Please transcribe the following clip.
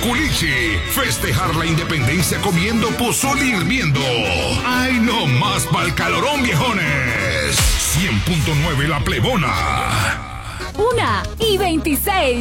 Culichi. Festejar la independencia comiendo pozole hirviendo. ¡Ay, no más pa'l calorón, viejones! 100.9 La Plebona. 1:26.